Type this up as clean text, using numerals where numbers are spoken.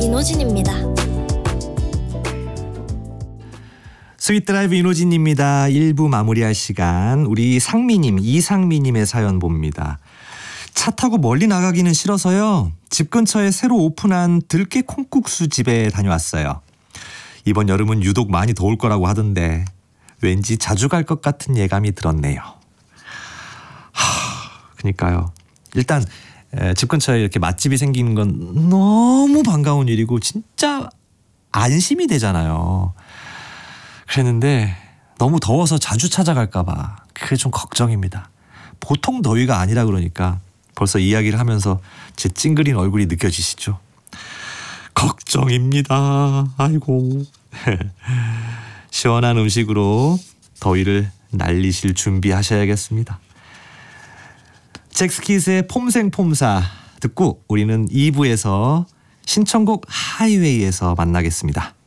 이노진입니다. 스윗드라이브 이노진입니다. 1부 마무리할 시간, 우리 이상미님의 사연 봅니다. 차 타고 멀리 나가기는 싫어서요, 집 근처에 새로 오픈한 들깨 콩국수 집에 다녀왔어요. 이번 여름은 유독 많이 더울 거라고 하던데 왠지 자주 갈 것 같은 예감이 들었네요. 그러니까요. 일단 집 근처에 이렇게 맛집이 생기는 건 너무 반가운 일이고 진짜 안심이 되잖아요. 그랬는데 너무 더워서 자주 찾아갈까 봐 그게 좀 걱정입니다. 보통 더위가 아니라 그러니까 벌써 이야기를 하면서 제 찡그린 얼굴이 느껴지시죠? 걱정입니다. 아이고. 시원한 음식으로 더위를 날리실 준비하셔야겠습니다. 잭스키스의 폼생폼사 듣고 우리는 2부에서 신청곡 하이웨이에서 만나겠습니다.